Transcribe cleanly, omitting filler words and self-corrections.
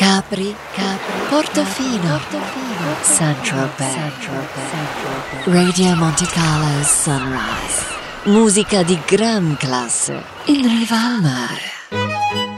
Capri, Portofino, Saint-Tropez, Radio Monte Carlo Sunrise. Musica di gran classe in riva al mare.